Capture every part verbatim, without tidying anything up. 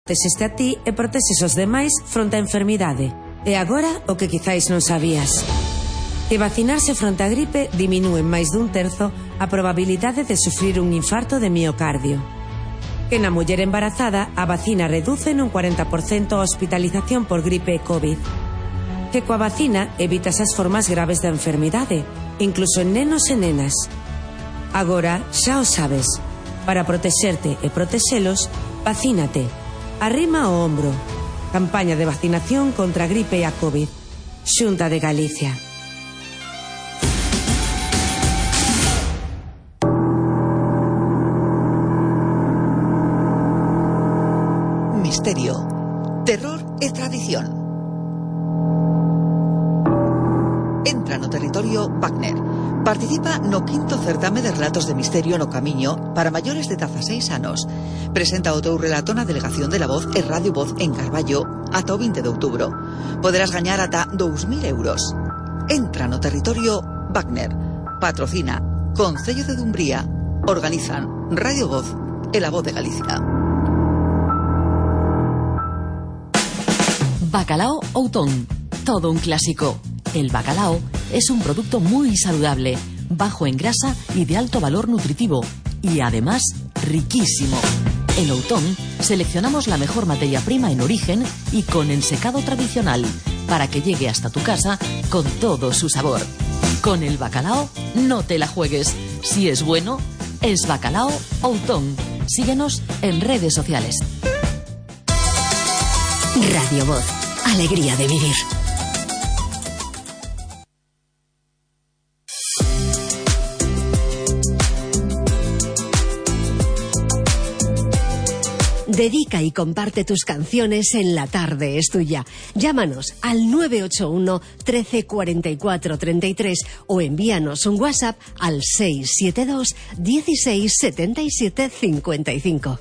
Protexeste a ti e protexes os demais fronte a enfermidade. E agora, o que quizáis non sabías. Que vacinarse fronte a gripe diminúe en máis dun terzo a probabilidade de sufrir un infarto de miocardio. Que na muller embarazada a vacina reduce nun cuarenta por cento a hospitalización por gripe e COVID. Que coa vacina evitas as formas graves da enfermidade, incluso en nenos e nenas. Agora xa o sabes. Para protexerte e protexelos, vacínate. Arrima o ombro. Campaña de vacinación contra a gripe e a COVID. Xunta de Galicia. Misterio, terror e tradición. Entra no territorio Wagner. Participa no quinto certame de relatos de misterio no Camiño para maiores de dezaseis anos. Presenta o teu relato na Delegación de la Voz e Radio Voz en Carballo ata o vinte de outubro. Poderás gañar ata dous mil euros. Entra no territorio Wagner. Patrocina Concello de Dumbría. Organizan Radio Voz e la Voz de Galicia. Bacalao Outón, todo un clásico. El bacalao es un producto muy saludable, bajo en grasa y de alto valor nutritivo, y además riquísimo. En Outón seleccionamos la mejor materia prima en origen y con ensecado tradicional, para que llegue hasta tu casa con todo su sabor. Con el bacalao no te la juegues. Si es bueno, es Bacalao Outón. Síguenos en redes sociales. Radio Voz, alegría de vivir. Dedica y comparte tus canciones en La Tarde es Tuya. Llámanos al nueve ocho uno, trece, cuarenta y cuatro, treinta y tres o envíanos un WhatsApp al seis siete dos, dieciséis, setenta y siete, cincuenta y cinco.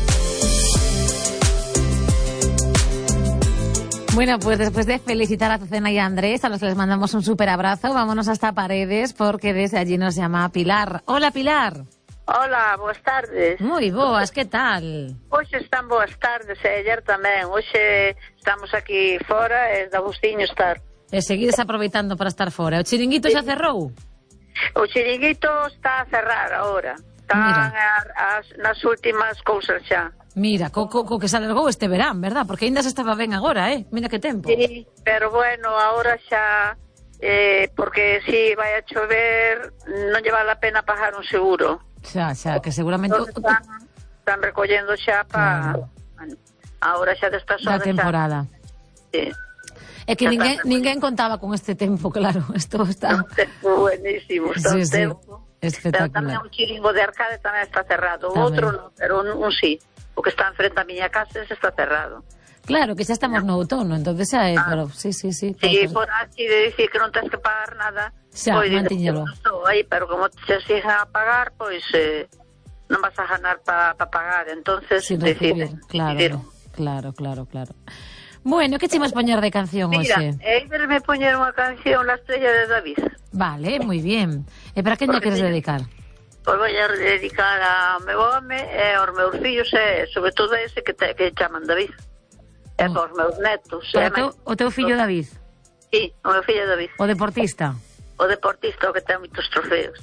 Bueno, pues después de felicitar a Azucena y a Andrés, a los que les mandamos un súper abrazo, vámonos hasta Paredes, porque desde allí nos llama Pilar. Hola, Pilar. Hola, boas tardes. Moi boas, que tal? Hoxe están boas tardes e ayer tamén. Hoxe estamos aquí fora e dá gustiño estar. E seguides aproveitando para estar fora. O chiringuito xa cerrou? O chiringuito está a cerrar agora. Están as, nas últimas cousas xa. Mira, co, co, co que se alargou este verán, verdad? Porque ainda se estaba ben agora, eh? Mira que tempo. Sí, pero bueno, agora xa... Eh, porque si vai a chover non lle vale a pena pagar un seguro. Xa, xa, que seguramente... Están, están recollendo xa para... Claro. Bueno, ahora xa destas horas... Da temporada. Xa, sí. É que ninguén, ninguén contaba con este tempo, claro. Isto está... Un tempo buenísimo, está sí, un tempo. Sí, espectacular. Pero tamén un chiringo de Arcade tamén está cerrado. O outro non, pero un, un sí. O que está enfrente a miña casa ese está cerrado. Claro, que xa estamos no outono, entonces xa é, ah. pero sí, sí, sí. Sí, por así de dicir que non tens que pagar nada, xa, pois, mantíñelo. Aí, pero como se sigan a pagar, pois eh, non vas a ganar para pa pagar, entonces sin recibir, claro, decidir. claro, claro, claro. Bueno, que chimos poñer de canción hoxe? Mira, eider me poñer unha canción, La Estrella de David. Vale, moi bien. E para quen lle queres dedicar? Pois vou a dedicar a meu home e aos meus fillos e sobre todo a ese que, te, que chaman David. E oh. Os meus netos. O teu, o teu fillo David? Sí, o meu fillo David. O deportista? O deportista, o que ten moitos trofeos.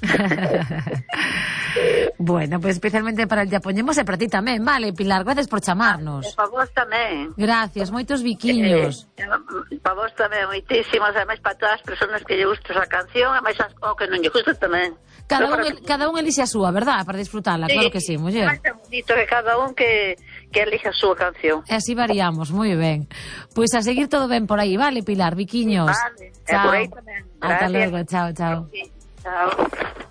Bueno, pues especialmente para el ya poñemos e para ti tamén, vale, Pilar, gracias por chamarnos. E para vos tamén. Gracias, moitos biquiños. Eh, eh, para vos tamén, moitísimos, además para todas as persoas que lle gusta esa canción, además o que non lle gusta tamén. Cada un, el, cada un elixe a súa, verdad? Para disfrutarla, sí, claro que sí, muller. É bonito que cada un que, que elixe a súa canción. E así variamos, moi ben. Pois pues a seguir todo ben por aí, vale, Pilar, biquiños. Vale, e por aí tamén. Hasta luego, chao, chao. Sí, chao.